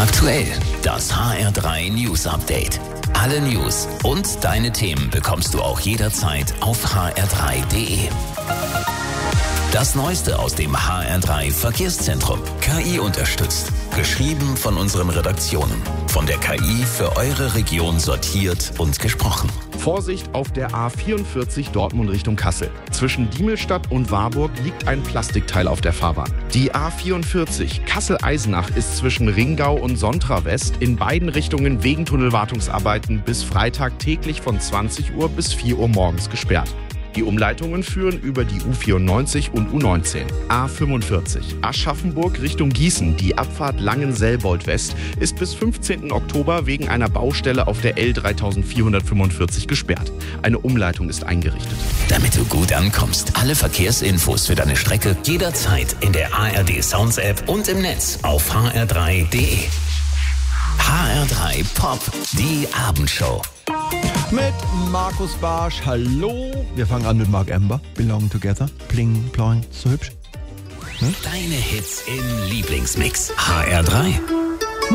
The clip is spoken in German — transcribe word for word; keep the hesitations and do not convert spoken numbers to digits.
Aktuell, das H R drei News Update. Alle News und deine Themen bekommst du auch jederzeit auf h r drei punkt d e. Das Neueste aus dem H R drei Verkehrszentrum. K I unterstützt. Geschrieben von unseren Redaktionen. Von der K I für eure Region sortiert und gesprochen. Vorsicht auf der A vierundvierzig Dortmund Richtung Kassel. Zwischen Diemelstadt und Warburg liegt ein Plastikteil auf der Fahrbahn. Die A vierundvierzig Kassel-Eisenach ist zwischen Ringgau und Sontra West in beiden Richtungen wegen Tunnelwartungsarbeiten bis Freitag täglich von zwanzig Uhr bis vier Uhr morgens gesperrt. Die Umleitungen führen über die U vierundneunzig und U neunzehn. A fünfundvierzig Aschaffenburg Richtung Gießen. Die Abfahrt Langen-Selbold West ist bis fünfzehnten Oktober wegen einer Baustelle auf der L dreitausendvierhundertfünfundvierzig gesperrt. Eine Umleitung ist eingerichtet. Damit du gut ankommst, alle Verkehrsinfos für deine Strecke jederzeit in der A R D Sounds App und im Netz auf h r drei punkt d e. H R drei Pop, die Abendshow. Mit Markus Barsch, hallo. Wir fangen an mit Mark Amber, Belong Together. Pling, ploing, so hübsch. Hm? Deine Hits im Lieblingsmix. H R drei.